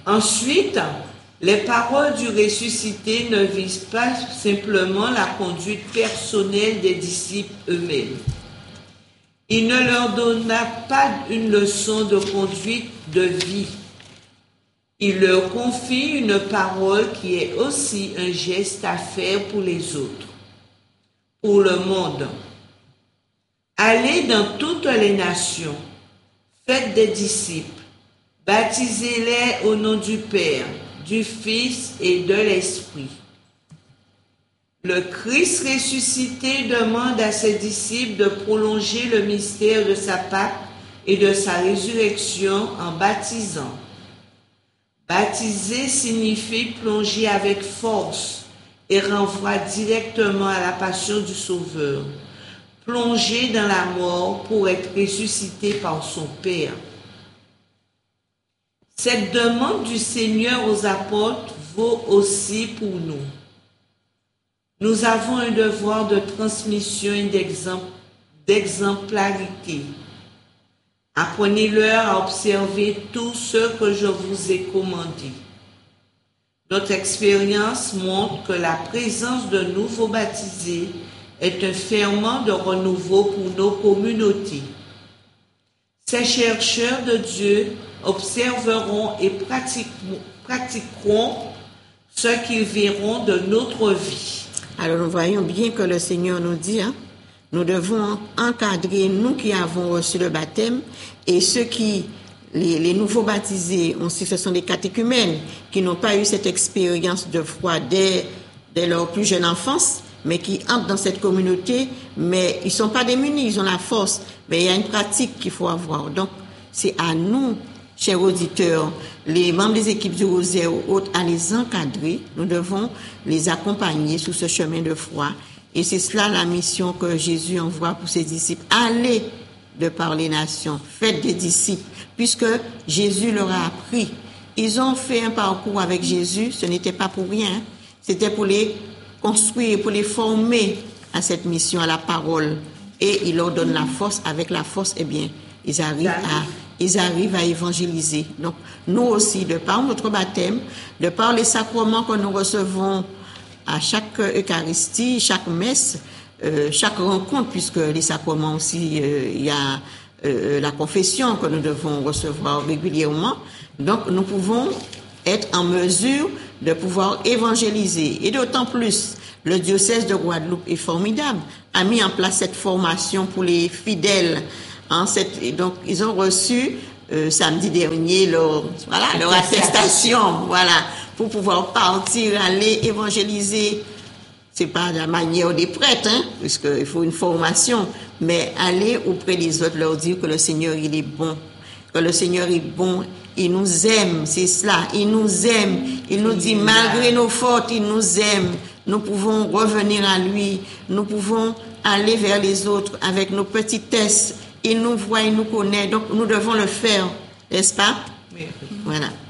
Ensuite, les paroles du ressuscité ne visent pas simplement la conduite personnelle des disciples eux-mêmes. Il ne leur donna pas une leçon de conduite de vie. Il leur confie une parole qui est aussi un geste à faire pour les autres, pour le monde. Allez dans toutes les nations, faites des disciples, baptisez-les au nom du Père, du Fils et de l'Esprit. Le Christ ressuscité demande à ses disciples de prolonger le mystère de sa Pâque et de sa résurrection en baptisant. Baptiser signifie plonger avec force et renvoie directement à la passion du Sauveur. Plonger dans la mort pour être ressuscité par son Père. Cette demande du Seigneur aux apôtres vaut aussi pour nous. Nous avons un devoir de transmission et d'exemplarité. Apprenez-leur à observer tout ce que je vous ai commandé. Notre expérience montre que la présence de nouveaux baptisés est un ferment de renouveau pour nos communautés. Ces chercheurs de Dieu observeront et pratiqueront ce qu'ils verront de notre vie. Alors nous voyons bien que le Seigneur nous dit, nous devons encadrer, nous qui avons reçu le baptême, et ceux qui, les nouveaux baptisés, on sait que ce sont des catéchumènes qui n'ont pas eu cette expérience de foi dès leur plus jeune enfance, mais qui entrent dans cette communauté, mais ils ne sont pas démunis, ils ont la force, mais il y a une pratique qu'il faut avoir. Donc, c'est à nous, chers auditeurs, les membres des équipes du Rosaire ou autres, à les encadrer. Nous devons les accompagner sur ce chemin de foi. Et c'est cela la mission que Jésus envoie pour ses disciples. Allez de par les nations, faites des disciples, puisque Jésus leur a appris. Ils ont fait un parcours avec Jésus, ce n'était pas pour rien, c'était pour les construire, pour les former à cette mission, à la parole. Et il leur donne la force. Avec la force, eh bien, ils arrivent à évangéliser. Donc, nous aussi, de par notre baptême, de par les sacrements que nous recevons à chaque Eucharistie, chaque messe, chaque rencontre, puisque les sacrements aussi, il y a la confession que nous devons recevoir régulièrement. Donc, nous pouvons être en mesure de pouvoir évangéliser. Et d'autant plus, le diocèse de Guadeloupe est formidable, a mis en place cette formation pour les fidèles. Donc, ils ont reçu samedi dernier leur attestation, pour pouvoir partir, aller évangéliser. C'est pas de la manière des prêtres, puisqu'il faut une formation, mais aller auprès des autres, leur dire que le Seigneur, il est bon, que le Seigneur est bon, il nous aime, c'est cela, il nous aime, il nous dit, malgré nos fautes, il nous aime, nous pouvons revenir à lui, nous pouvons aller vers les autres avec nos petitesses, il nous voit, il nous connaît, donc nous devons le faire, n'est-ce pas? Oui. Voilà.